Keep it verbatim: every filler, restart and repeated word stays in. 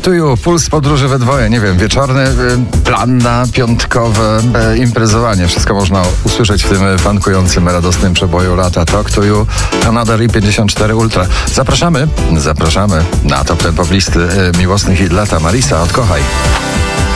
to You, puls podróży we dwoje, nie wiem, wieczorny y, plan na piątkowe y, imprezowanie. Wszystko można usłyszeć w tym fankującym, radosnym przeboju lata. Talk to You, Another i pięćdziesiąt cztery Ultra. Zapraszamy, zapraszamy na top ten pop listy y, miłosnych hit lata. Marisa, odkochaj.